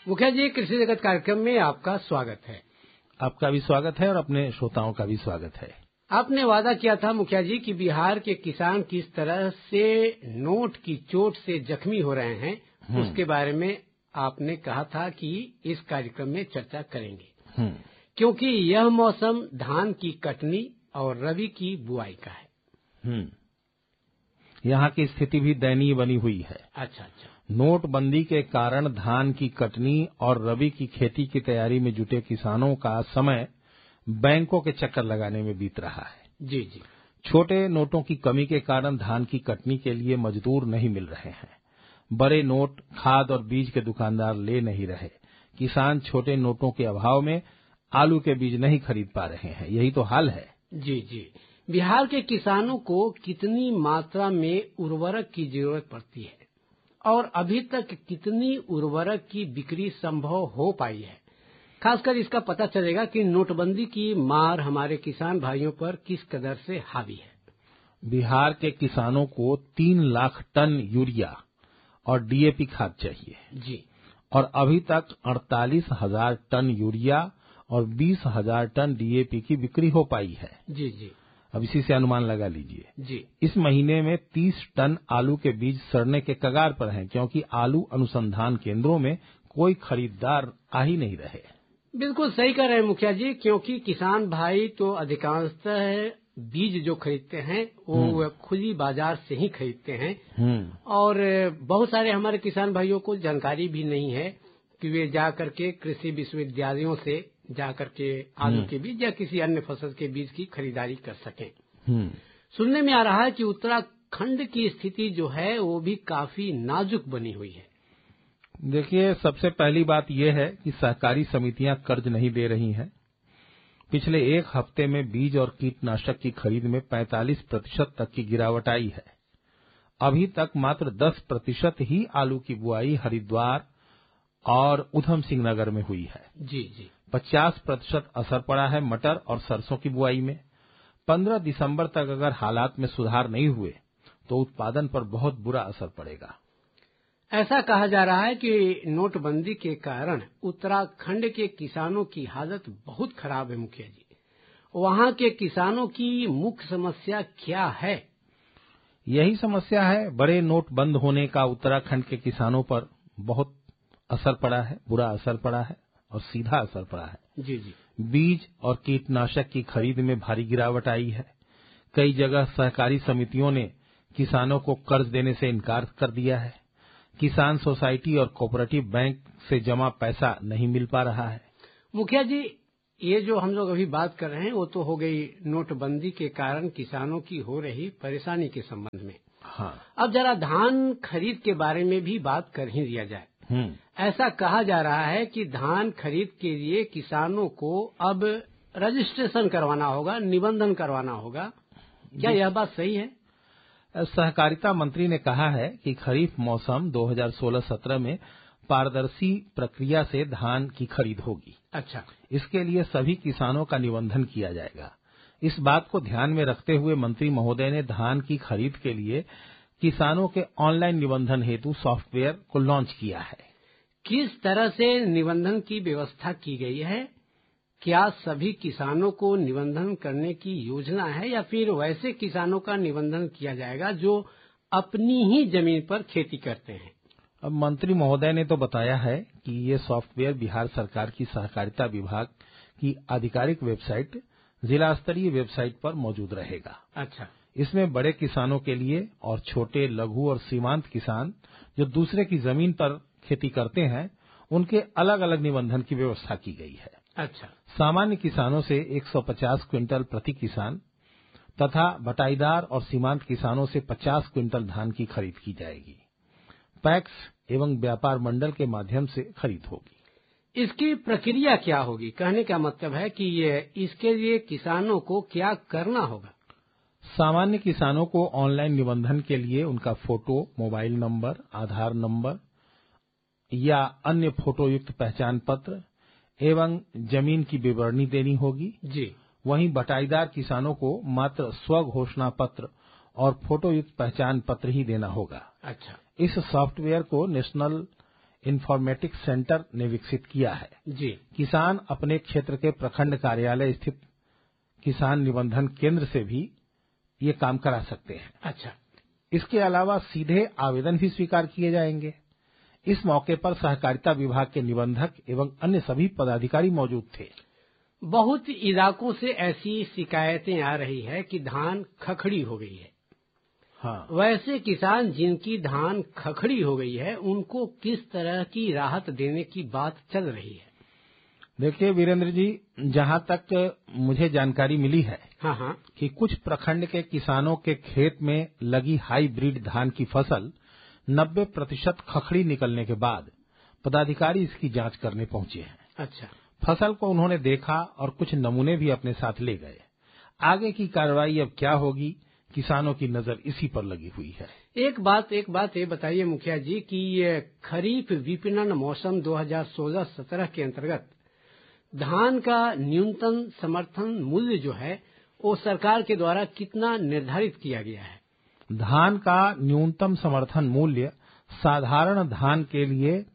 मुखिया जी, कृषि जगत कार्यक्रम में आपका स्वागत है। आपका भी स्वागत है और अपने श्रोताओं का भी स्वागत है। आपने वादा किया था मुखिया जी कि बिहार के किसान किस तरह से नोट की चोट से जख्मी हो रहे हैं, उसके बारे में आपने कहा था कि इस कार्यक्रम में चर्चा करेंगे, क्योंकि यह मौसम धान की कटनी और रबी की बुआई का है। यहाँ की स्थिति भी दयनीय बनी हुई है। अच्छा। नोटबंदी के कारण धान की कटनी और रबी की खेती की तैयारी में जुटे किसानों का समय बैंकों के चक्कर लगाने में बीत रहा है। जी। छोटे नोटों की कमी के कारण धान की कटनी के लिए मजदूर नहीं मिल रहे हैं। बड़े नोट, खाद और बीज के दुकानदार ले नहीं रहे। किसान छोटे नोटों के अभाव में आलू के बीज नहीं खरीद पा रहे हैं। यही तो हाल है। जी। बिहार के किसानों को कितनी मात्रा में उर्वरक की जरूरत पड़ती है और अभी तक कितनी उर्वरक की बिक्री संभव हो पाई है? खासकर इसका पता चलेगा कि नोटबंदी की मार हमारे किसान भाइयों पर किस कदर से हावी है। बिहार के किसानों को 3 लाख टन यूरिया और डीएपी खाद चाहिए जी, और अभी तक 48,000 टन यूरिया और 20,000 टन डीएपी की बिक्री हो पाई है। जी। अब इसी से अनुमान लगा लीजिए। जी। इस महीने में 30 टन आलू के बीज सड़ने के कगार पर हैं, क्योंकि आलू अनुसंधान केंद्रों में कोई खरीदार आ ही नहीं रहे। बिल्कुल सही कह रहे हैं मुखिया जी, क्योंकि किसान भाई तो अधिकांशतः बीज जो खरीदते हैं वो खुली बाजार से ही खरीदते हैं और बहुत सारे हमारे किसान भाइयों को जानकारी भी नहीं है कि वे जा करके कृषि विश्वविद्यालयों से जा करके आलू के बीज या किसी अन्य फसल के बीज की खरीदारी कर सकें। सुनने में आ रहा है कि उत्तराखंड की स्थिति जो है वो भी काफी नाजुक बनी हुई है। देखिए, सबसे पहली बात यह है कि सहकारी समितियां कर्ज नहीं दे रही हैं। पिछले एक हफ्ते में बीज और कीटनाशक की खरीद में 45% तक की गिरावट आई है। अभी तक मात्र 10% ही आलू की बुआई हरिद्वार और उधम सिंह नगर में हुई है। जी। 50% असर पड़ा है मटर और सरसों की बुआई में। 15 दिसंबर तक अगर हालात में सुधार नहीं हुए तो उत्पादन पर बहुत बुरा असर पड़ेगा। ऐसा कहा जा रहा है कि नोटबंदी के कारण उत्तराखंड के किसानों की हालत बहुत खराब है। मुखिया जी, वहां के किसानों की मुख्य समस्या क्या है? यही समस्या है। बड़े नोट बंद होने का उत्तराखंड के किसानों पर बहुत असर पड़ा है, बुरा असर पड़ा है और सीधा असर पड़ा है। जी। बीज और कीटनाशक की खरीद में भारी गिरावट आई है। कई जगह सहकारी समितियों ने किसानों को कर्ज देने से इनकार कर दिया है। किसान सोसाइटी और कोऑपरेटिव बैंक से जमा पैसा नहीं मिल पा रहा है। मुखिया जी, ये जो हम लोग अभी बात कर रहे हैं वो तो हो गई नोटबंदी के कारण किसानों की हो रही परेशानी के संबंध में। हाँ। अब जरा धान खरीद के बारे में भी बात कर ही दिया जाए। ऐसा कहा जा रहा है कि धान खरीद के लिए किसानों को अब रजिस्ट्रेशन करवाना होगा, निबंधन करवाना होगा। क्या यह बात सही है? सहकारिता मंत्री ने कहा है कि खरीफ मौसम 2016-17 में पारदर्शी प्रक्रिया से धान की खरीद होगी। अच्छा। इसके लिए सभी किसानों का निबंधन किया जाएगा। इस बात को ध्यान में रखते हुए मंत्री महोदय ने धान की खरीद के लिए किसानों के ऑनलाइन निबंधन हेतु सॉफ्टवेयर को लॉन्च किया है। किस तरह से निबंधन की व्यवस्था की गई है? क्या सभी किसानों को निबंधन करने की योजना है या फिर वैसे किसानों का निबंधन किया जाएगा जो अपनी ही जमीन पर खेती करते हैं? अब मंत्री महोदय ने तो बताया है कि ये सॉफ्टवेयर बिहार सरकार की सहकारिता विभाग की आधिकारिक वेबसाइट, जिला स्तरीय वेबसाइट पर मौजूद रहेगा। अच्छा। इसमें बड़े किसानों के लिए और छोटे, लघु और सीमांत किसान जो दूसरे की जमीन पर खेती करते हैं उनके अलग अलग निबंधन की व्यवस्था की गई है। अच्छा। सामान्य किसानों से 150 क्विंटल प्रति किसान तथा बटाईदार और सीमांत किसानों से 50 क्विंटल धान की खरीद की जाएगी। पैक्स एवं व्यापार मंडल के माध्यम से खरीद होगी। इसकी प्रक्रिया क्या होगी? कहने का मतलब है कि इसके लिए किसानों को क्या करना होगा? सामान्य किसानों को ऑनलाइन निबंधन के लिए उनका फोटो, मोबाइल नंबर, आधार नंबर या अन्य फोटो युक्त पहचान पत्र एवं जमीन की विवरणी देनी होगी। जी। वहीं बटाईदार किसानों को मात्र स्व घोषणा पत्र और फोटो युक्त पहचान पत्र ही देना होगा। अच्छा। इस सॉफ्टवेयर को नेशनल इन्फॉर्मेटिक्स सेंटर ने विकसित किया है। जी। किसान अपने क्षेत्र के प्रखंड कार्यालय स्थित किसान निबंधन केंद्र से भी ये काम करा सकते हैं। अच्छा। इसके अलावा सीधे आवेदन भी स्वीकार किए जाएंगे। इस मौके पर सहकारिता विभाग के निबंधक एवं अन्य सभी पदाधिकारी मौजूद थे। बहुत इलाकों से ऐसी शिकायतें आ रही है कि धान खखड़ी हो गई है। हाँ, वैसे किसान जिनकी धान खखड़ी हो गई है उनको किस तरह की राहत देने की बात चल रही है? देखिए वीरेंद्र जी, जहाँ तक मुझे जानकारी मिली है हाँ, कि कुछ प्रखंड के किसानों के खेत में लगी हाईब्रिड धान की फसल 90% खखड़ी निकलने के बाद पदाधिकारी इसकी जांच करने पहुंचे हैं। अच्छा। फसल को उन्होंने देखा और कुछ नमूने भी अपने साथ ले गए। आगे की कार्रवाई अब क्या होगी, किसानों की नजर इसी पर लगी हुई है। एक बात ये बताइए मुखिया जी कि ये खरीफ विपणन मौसम 2016-17 के अंतर्गत धान का न्यूनतम समर्थन मूल्य जो है वो सरकार के द्वारा कितना निर्धारित किया गया है? धान का न्यूनतम समर्थन मूल्य साधारण धान के लिए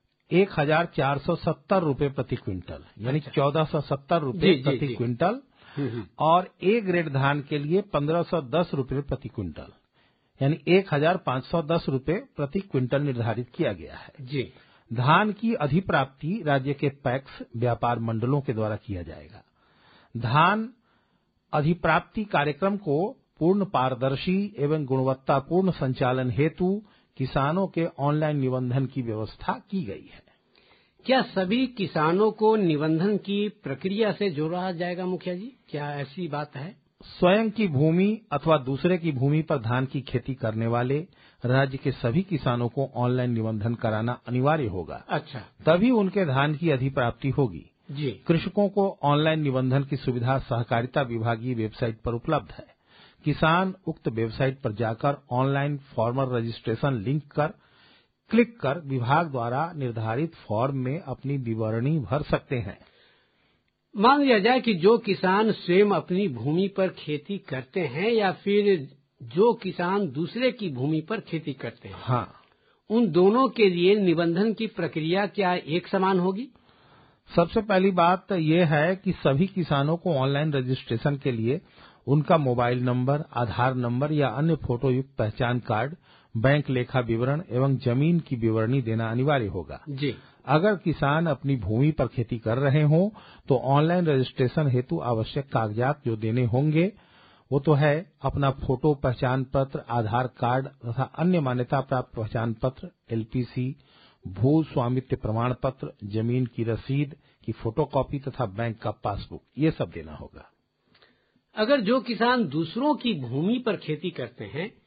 1470 रुपए प्रति क्विंटल, यानी 1470 रुपए प्रति क्विंटल, और ए ग्रेड धान के लिए 1510 रुपए प्रति क्विंटल, यानी 1510 रुपए प्रति क्विंटल निर्धारित किया गया है। जी। धान की अधिप्राप्ति राज्य के पैक्स व्यापार मंडलों के द्वारा किया जाएगा। धान अधिप्राप्ति कार्यक्रम को पूर्ण पारदर्शी एवं गुणवत्तापूर्ण संचालन हेतु किसानों के ऑनलाइन निबंधन की व्यवस्था की गई है। क्या सभी किसानों को निबंधन की प्रक्रिया से जोड़ा जाएगा मुखिया जी? क्या ऐसी बात है? स्वयं की भूमि अथवा दूसरे की भूमि पर धान की खेती करने वाले राज्य के सभी किसानों को ऑनलाइन निबंधन कराना अनिवार्य होगा। अच्छा। तभी उनके धान की अधिप्राप्ति होगी। जी। कृषकों को ऑनलाइन निबंधन की सुविधा सहकारिता विभागीय वेबसाइट पर उपलब्ध है। किसान उक्त वेबसाइट पर जाकर ऑनलाइन फॉर्मर रजिस्ट्रेशन लिंक कर क्लिक कर विभाग द्वारा निर्धारित फॉर्म में अपनी विवरणी भर सकते हैं। मान लिया जाए कि जो किसान स्वयं अपनी भूमि पर खेती करते हैं या फिर जो किसान दूसरे की भूमि पर खेती करते हैं, हाँ, उन दोनों के लिए निबंधन की प्रक्रिया क्या एक समान होगी? सबसे पहली बात यह है कि सभी किसानों को ऑनलाइन रजिस्ट्रेशन के लिए उनका मोबाइल नंबर, आधार नंबर या अन्य फोटोयुक्त पहचान कार्ड, बैंक लेखा विवरण एवं जमीन की विवरणी देना अनिवार्य होगा। जी। अगर किसान अपनी भूमि पर खेती कर रहे हों तो ऑनलाइन रजिस्ट्रेशन हेतु आवश्यक कागजात जो देने होंगे वो तो है अपना फोटो पहचान पत्र, आधार कार्ड तथा अन्य मान्यता प्राप्त पहचान पत्र, एलपीसी, भू स्वामित्व प्रमाण पत्र, जमीन की रसीद की फोटोकॉपी तथा बैंक का पासबुक, ये सब देना होगा। अगर जो किसान दूसरों की भूमि पर खेती करते हैं